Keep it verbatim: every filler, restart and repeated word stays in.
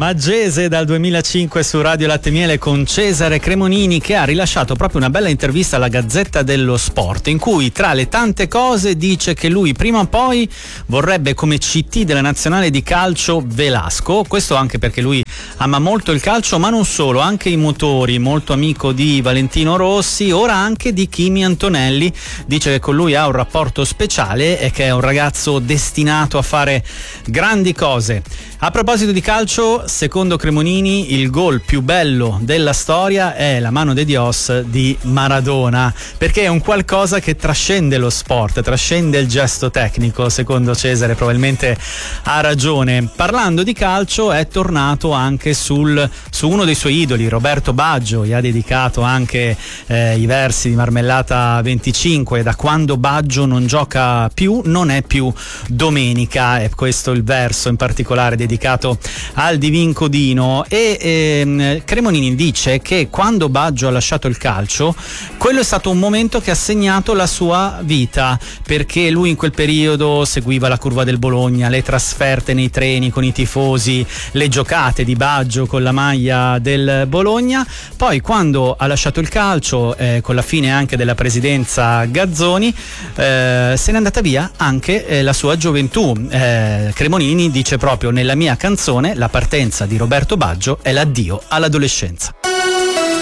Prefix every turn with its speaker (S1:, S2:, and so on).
S1: Maggese dal duemilacinque su Radio Latte Miele con Cesare Cremonini, che ha rilasciato proprio una bella intervista alla Gazzetta dello Sport, in cui tra le tante cose dice che lui prima o poi vorrebbe come C T della nazionale di calcio Velasco. Questo anche perché lui ama molto il calcio, ma non solo, anche i motori, molto amico di Valentino Rossi, ora anche di Kimi Antonelli. Dice che con lui ha un rapporto speciale e che è un ragazzo destinato a fare grandi cose. A proposito di calcio, secondo Cremonini il gol più bello della storia è la mano de Dios di Maradona, perché è un qualcosa che trascende lo sport, trascende il gesto tecnico. Secondo Cesare probabilmente ha ragione. Parlando di calcio è tornato anche sul, su uno dei suoi idoli, Roberto Baggio. Gli ha dedicato anche eh, i versi di Marmellata venticinque, da quando Baggio non gioca più non è più domenica, è questo il verso in particolare dedicato al Divin Codino. E ehm, Cremonini dice che quando Baggio ha lasciato il calcio, quello è stato un momento che ha segnato la sua vita, perché lui in quel periodo seguiva la curva del Bologna, le trasferte nei treni con i tifosi, le giocate di Baggio con la maglia del Bologna. Poi quando ha lasciato il calcio, eh, con la fine anche della presidenza Gazzoni, eh, se n'è andata via anche eh, la sua gioventù. eh, Cremonini dice proprio: nella mia canzone la partenza di Roberto Baggio è l'addio all'adolescenza.